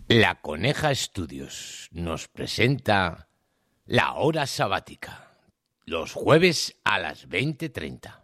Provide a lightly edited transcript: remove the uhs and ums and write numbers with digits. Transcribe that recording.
La Coneja Estudios nos presenta La Hora Sabática, los jueves a las 20:30.